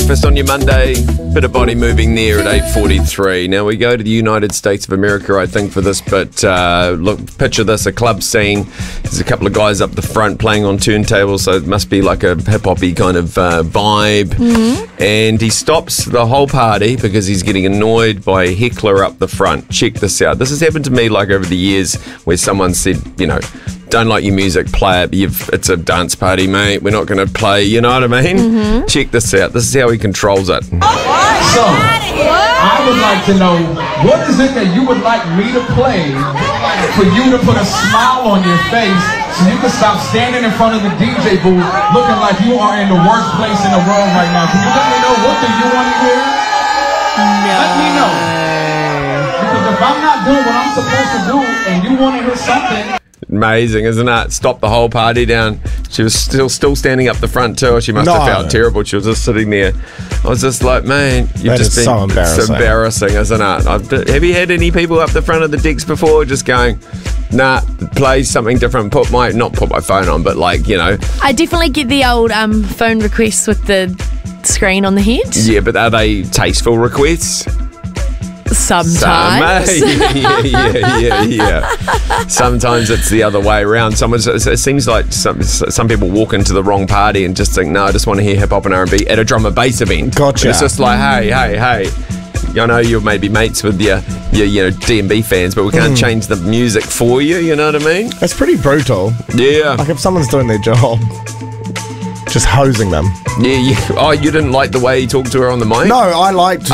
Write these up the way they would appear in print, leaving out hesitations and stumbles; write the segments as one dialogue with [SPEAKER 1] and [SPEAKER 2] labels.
[SPEAKER 1] breakfast on your Monday. Bit of body moving there at 8:43. Now we go to the United States of America, I think, for this. But look, picture this: a club scene. There's a couple of guys up the front playing on turntables, so it must be like a hip-hoppy kind of vibe. Mm-hmm. And he stops the whole party because he's getting annoyed by a heckler up the front. Check this out. This has happened to me like over the years, where someone said, you know, don't like your music, play it. It's a dance party, mate. We're not going to play, you know what I mean? Mm-hmm. Check this out. This is how he controls it.
[SPEAKER 2] So, I would like to know, what is it that you would like me to play for you to put a smile on your face so you can stop standing in front of the DJ booth looking like you are in the worst place in the world right now? Can you let me know, what do you want to hear? No. Let me know. Because if I'm not doing what I'm supposed to do and you want to hear something...
[SPEAKER 1] Amazing, isn't it? Stopped the whole party down. She was still standing up the front too. She must have felt terrible. She was just sitting there. I was just like, man, you've just been
[SPEAKER 3] so embarrassing.
[SPEAKER 1] It's embarrassing, isn't it? Have you had any people up the front of the decks before just going, nah, play something different, not put my phone on, but like, you know.
[SPEAKER 4] I definitely get the old phone requests with the screen on the head.
[SPEAKER 1] Yeah, but are they tasteful requests?
[SPEAKER 4] Sometimes.
[SPEAKER 1] Yeah. Sometimes it's the other way around. It seems like some people walk into the wrong party and just think, no, I just want to hear hip hop and R&B at a drum and bass event.
[SPEAKER 3] Gotcha.
[SPEAKER 1] It's just like, hey. I know you're maybe mates with your D&B fans, but we can't change the music for you. You know what I mean?
[SPEAKER 3] It's pretty brutal.
[SPEAKER 1] Yeah.
[SPEAKER 3] Like if someone's doing their job, just hosing them.
[SPEAKER 1] Yeah. Oh, you didn't like the way he talked to her on the mic?
[SPEAKER 3] No, I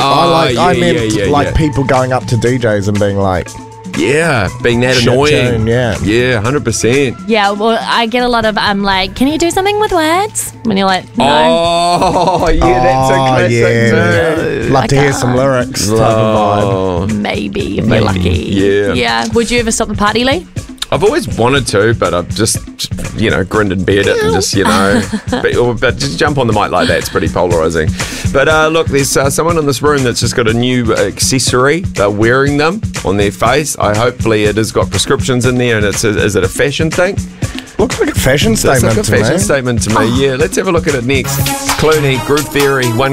[SPEAKER 3] meant people going up to DJs and being like,
[SPEAKER 1] yeah, being that annoying.
[SPEAKER 3] Tune, yeah,
[SPEAKER 1] 100%.
[SPEAKER 4] Yeah, well, I get a lot of like, can you do something with words? When you're like, no.
[SPEAKER 1] Oh, yeah, that's a classic too.
[SPEAKER 3] Love to hear some lyrics. Type of vibe.
[SPEAKER 4] Maybe if you're lucky. Yeah. Would you ever stop the party, Lee?
[SPEAKER 1] I've always wanted to, but I've just grinned and bared it and just, but just jump on the mic like that, it's pretty polarising. But look, there's someone in this room that's just got a new accessory. They're wearing them on their face. Hopefully it has got prescriptions in there, and is it a fashion thing?
[SPEAKER 3] Looks like a fashion statement to me.
[SPEAKER 1] It's like a fashion statement to me, yeah. Let's have a look at it next. Clooney, Groove Theory, one.